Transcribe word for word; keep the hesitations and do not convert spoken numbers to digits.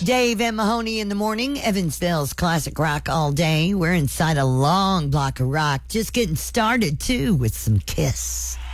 Dave and Mahoney in the morning, Evansville's classic rock all day. We're inside a long block of rock, just getting started too with some Kiss.